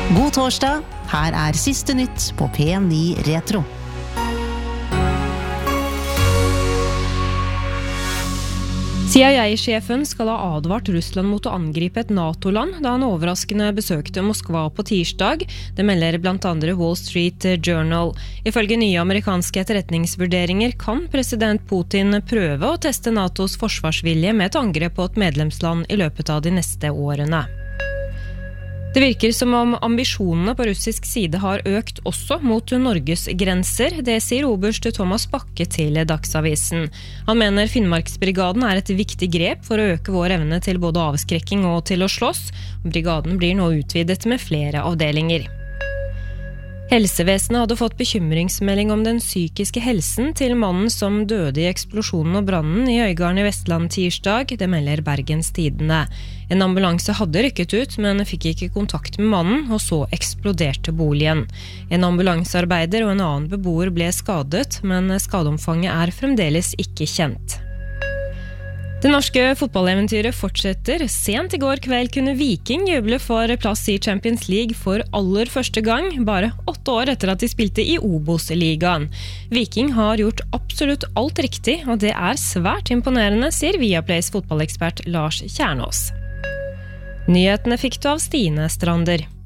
God torsdag, her siste nytt på P9 Retro. CIA-sjefen skal ha advart Russland mot å angripe et NATO-land da han overraskende besøkte Moskva på tirsdag. Det melder blant andre Wall Street Journal. Ifølge nye amerikanske etterretningsvurderinger kan president Putin prøve å teste NATOs forsvarsvilje med et angrep på et medlemsland i løpet av de neste årene. Det virker som om ambisjonene på russisk side har økt også mot Norges grenser. Det sier oberst Thomas Bakke til Dagsavisen. Han mener Finnmarksbrigaden et viktig grep for å øke vår evne til både avskrekking og til å slåss. Brigaden blir nå utvidet med flere avdelinger. Helsevesenet hadde fått bekymringsmelding om den psykiske helsen til mannen som døde i eksplosjonen og brannen i Øygarden i Vestland tirsdag, det melder Bergens Tidende. En ambulanse hadde rykket ut, men fikk ikke kontakt med mannen, og så eksploderte boligen. En ambulansearbeider og en annen beboer ble skadet, men skadeomfanget fremdeles ikke kjent. Det norske fotballeventyret fortsetter. Sent i går kveld kunne Viking juble for plass i Champions League for aller første gang, bare 8 år etter at de spilte i Obos-ligaen. Viking har gjort absolutt alt riktig, og det svært imponerende, sier Viaplays fotballekspert Lars Kjernås. Nyhetene fikk du av Stine Strander.